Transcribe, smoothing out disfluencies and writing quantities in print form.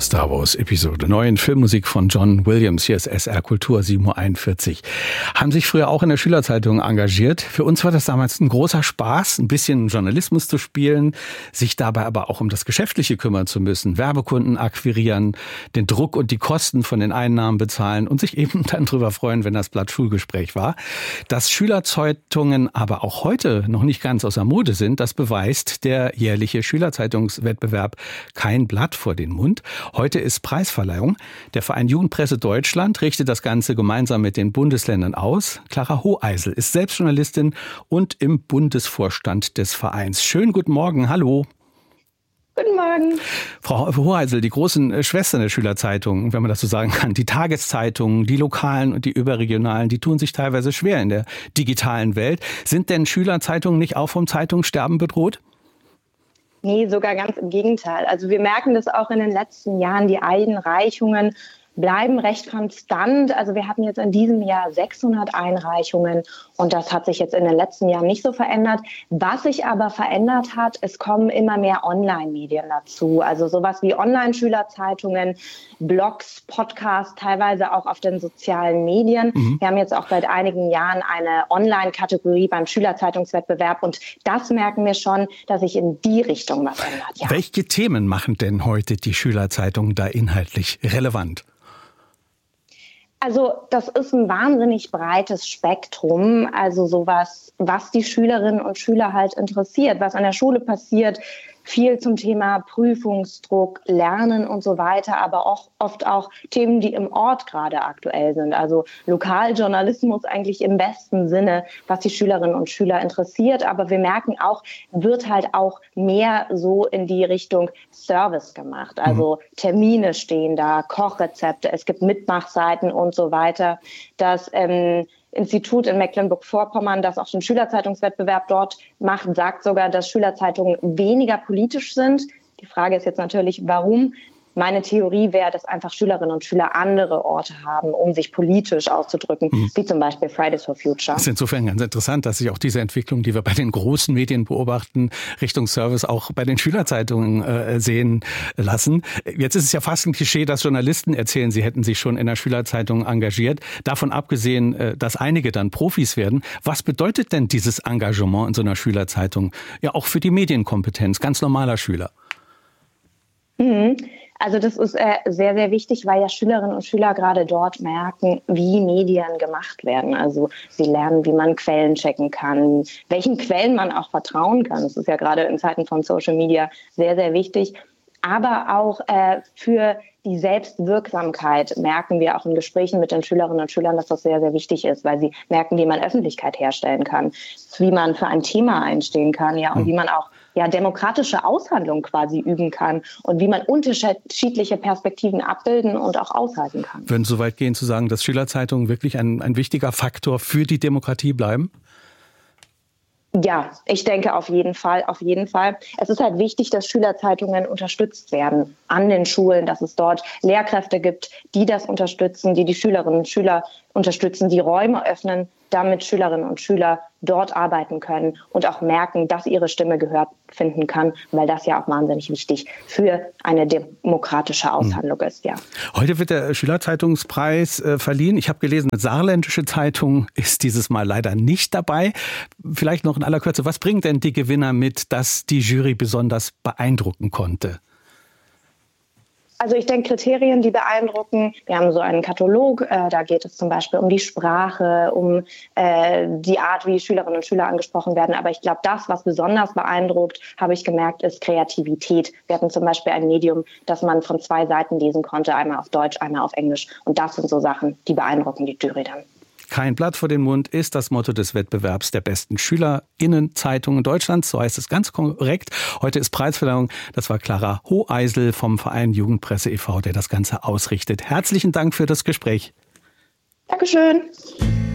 Star Wars Episode 9, Filmmusik von John Williams. Hier ist SR Kultur 7.41 Uhr. Haben sich früher auch in der Schülerzeitung engagiert. Für uns war das damals ein großer Spaß, ein bisschen Journalismus zu spielen, sich dabei aber auch um das Geschäftliche kümmern zu müssen, Werbekunden akquirieren, den Druck und die Kosten von den Einnahmen bezahlen und sich eben dann drüber freuen, wenn das Blatt Schulgespräch war. Dass Schülerzeitungen aber auch heute noch nicht ganz außer Mode sind, das beweist der jährliche Schülerzeitungswettbewerb Kein Blatt vor den Mund. Heute ist Preisverleihung. Der Verein Jugendpresse Deutschland richtet das Ganze gemeinsam mit den Bundesländern aus. Clara Hoheisel ist selbst Journalistin und im Bundesvorstand des Vereins. Schönen guten Morgen, hallo. Guten Morgen. Frau Hoheisel, die großen Schwestern der Schülerzeitungen, wenn man das so sagen kann, die Tageszeitungen, die lokalen und die überregionalen, die tun sich teilweise schwer in der digitalen Welt. Sind denn Schülerzeitungen nicht auch vom Zeitungssterben bedroht? Nee, sogar ganz im Gegenteil. Also wir merken das auch in den letzten Jahren, die Einreichungen bleiben recht konstant. Also wir hatten jetzt in diesem Jahr 600 Einreichungen und das hat sich jetzt in den letzten Jahren nicht so verändert. Was sich aber verändert hat, es kommen immer mehr Online-Medien dazu. Also sowas wie Online-Schülerzeitungen, Blogs, Podcasts, teilweise auch auf den sozialen Medien. Wir haben jetzt auch seit einigen Jahren eine Online-Kategorie beim Schülerzeitungswettbewerb und das merken wir schon, dass sich in die Richtung was ändert. Ja. Welche Themen machen denn heute die Schülerzeitungen da inhaltlich relevant? Also das ist ein wahnsinnig breites Spektrum, also sowas, was die Schülerinnen und Schüler halt interessiert, was an der Schule passiert, viel zum Thema Prüfungsdruck, Lernen und so weiter, aber auch oft auch Themen, die im Ort gerade aktuell sind. Also Lokaljournalismus eigentlich im besten Sinne, was die Schülerinnen und Schüler interessiert. Aber wir merken auch, wird halt auch mehr so in die Richtung Service gemacht. Also Termine stehen da, Kochrezepte, es gibt Mitmachseiten und so weiter. Das Institut in Mecklenburg-Vorpommern, das auch den Schülerzeitungswettbewerb dort macht, sagt sogar, dass Schülerzeitungen weniger politisch sind. Die Frage ist jetzt natürlich, warum? Meine Theorie wäre, dass einfach Schülerinnen und Schüler andere Orte haben, um sich politisch auszudrücken, wie zum Beispiel Fridays for Future. Das ist insofern ganz interessant, dass sich auch diese Entwicklung, die wir bei den großen Medien beobachten, Richtung Service auch bei den Schülerzeitungen sehen lassen. Jetzt ist es ja fast ein Klischee, dass Journalisten erzählen, sie hätten sich schon in der Schülerzeitung engagiert. Davon abgesehen, dass einige dann Profis werden. Was bedeutet denn dieses Engagement in so einer Schülerzeitung? Ja, auch für die Medienkompetenz ganz normaler Schüler. Also das ist sehr, sehr wichtig, weil ja Schülerinnen und Schüler gerade dort merken, wie Medien gemacht werden. Also sie lernen, wie man Quellen checken kann, welchen Quellen man auch vertrauen kann. Das ist ja gerade in Zeiten von Social Media sehr, sehr wichtig. Aber auch für die Selbstwirksamkeit merken wir auch in Gesprächen mit den Schülerinnen und Schülern, dass das sehr, sehr wichtig ist, weil sie merken, wie man Öffentlichkeit herstellen kann, wie man für ein Thema einstehen kann, ja, und wie man auch demokratische Aushandlung quasi üben kann und wie man unterschiedliche Perspektiven abbilden und auch aushalten kann. Würden Sie so weit gehen zu sagen, dass Schülerzeitungen wirklich ein wichtiger Faktor für die Demokratie bleiben? Ja, ich denke auf jeden Fall, auf jeden Fall. Es ist halt wichtig, dass Schülerzeitungen unterstützt werden an den Schulen, dass es dort Lehrkräfte gibt, die das unterstützen, die Schülerinnen und Schüler unterstützen, die Räume öffnen, damit Schülerinnen und Schüler dort arbeiten können und auch merken, dass ihre Stimme gehört finden kann, weil das ja auch wahnsinnig wichtig für eine demokratische Aushandlung ist. Ja. Heute wird der Schülerzeitungspreis verliehen. Ich habe gelesen, eine saarländische Zeitung ist dieses Mal leider nicht dabei. Vielleicht noch in aller Kürze, was bringen denn die Gewinner mit, dass die Jury besonders beeindrucken konnte? Also ich denke, Kriterien, die beeindrucken. Wir haben so einen Katalog, da geht es zum Beispiel um die Sprache, um die Art, wie Schülerinnen und Schüler angesprochen werden. Aber ich glaube, das, was besonders beeindruckt, habe ich gemerkt, ist Kreativität. Wir hatten zum Beispiel ein Medium, das man von 2 Seiten lesen konnte, einmal auf Deutsch, einmal auf Englisch. Und das sind so Sachen, die beeindrucken die Jury dann. Kein Blatt vor den Mund ist das Motto des Wettbewerbs der besten SchülerInnen-Zeitungen Deutschlands. So heißt es ganz korrekt. Heute ist Preisverleihung. Das war Clara Hoheisel vom Verein Jugendpresse e.V., der das Ganze ausrichtet. Herzlichen Dank für das Gespräch. Dankeschön.